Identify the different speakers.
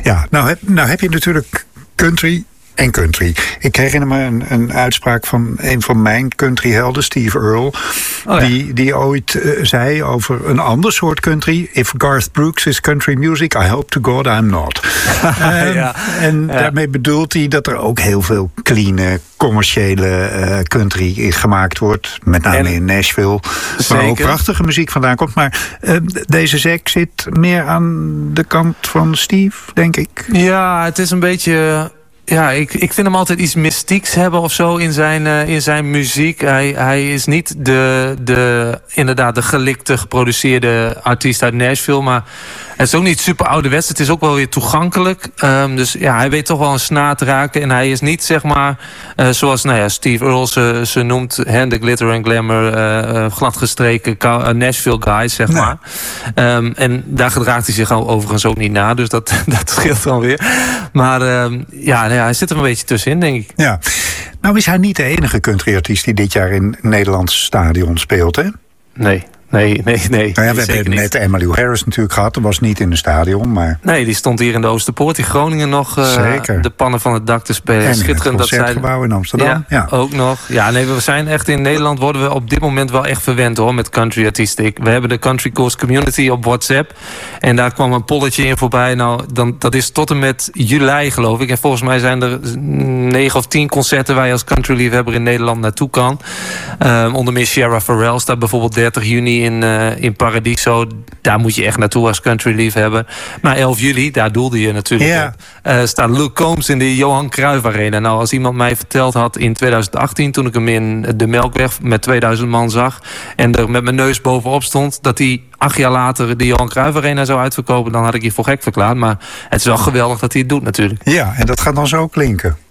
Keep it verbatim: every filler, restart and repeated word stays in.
Speaker 1: Ja, nou heb, nou heb je natuurlijk country en country. Ik herinner me een, een uitspraak van een van mijn countryhelden, Steve Earle. Oh ja. die, die ooit uh, zei over een ander soort country: If Garth Brooks is country music, I hope to God I'm not. um, ja. En ja. daarmee bedoelt hij dat er ook heel veel clean, commerciële uh, country gemaakt wordt. Met name en, in Nashville. Zeker. Waar ook prachtige muziek vandaan komt. Maar uh, deze Zack zit meer aan de kant van Steve, denk ik.
Speaker 2: Ja, het is een beetje... Ja, ik, ik vind hem altijd iets mystieks hebben of zo in zijn, uh, in zijn muziek. Hij, hij is niet de, de, inderdaad de gelikte, geproduceerde artiest uit Nashville. Maar het is ook niet super ouderwets. Het is ook wel weer toegankelijk. Um, dus ja, hij weet toch wel een snaar te raken. En hij is niet, zeg maar, uh, zoals nou ja, Steve Earle ze, ze noemt... Hè, de glitter and glamour, uh, gladgestreken uh, Nashville guy, zeg nee. maar. Um, en daar gedraagt hij zich al overigens ook niet na. Dus dat, dat scheelt dan weer. Maar um, ja, ja, hij zit er een beetje tussenin, denk ik.
Speaker 1: Ja. Nou is hij niet de enige countryartiest die dit jaar in Nederlands stadion speelt, hè?
Speaker 2: Nee. Nee, nee, nee.
Speaker 1: Nou ja, we hebben net Emmylou Harris natuurlijk gehad. Dat was niet in het stadion, maar...
Speaker 2: Nee, die stond hier in de Oosterpoort in Groningen nog uh, de pannen van het dak te spelen.
Speaker 1: En
Speaker 2: schitterend
Speaker 1: het Concertgebouw in Amsterdam.
Speaker 2: Ja, ja, ook nog. Ja, nee, we zijn echt in Nederland worden we op dit moment wel echt verwend hoor, met countryartiesten. We hebben de Country Coast Community op WhatsApp. En daar kwam een polletje in voorbij. Nou, dan, dat is tot en met juli, geloof ik. En volgens mij zijn er negen of tien concerten waar je als countryliefhebber in Nederland naartoe kan. Um, onder meer Shara Farrell staat bijvoorbeeld dertig juni in, uh, in Paradiso. Daar moet je echt naartoe als countryliefhebber. Maar elf juli, daar doelde je natuurlijk
Speaker 1: ja.
Speaker 2: op. Uh, staat Luke Combs in de Johan Cruijff Arena. Nou, als iemand mij verteld had in twintig achttien... toen ik hem in de Melkweg met tweeduizend man zag... en er met mijn neus bovenop stond... dat hij acht jaar later de Johan Cruijff Arena zou uitverkopen... dan had ik je voor gek verklaard. Maar het is wel geweldig dat hij het doet natuurlijk.
Speaker 1: Ja, en dat gaat dan zo klinken.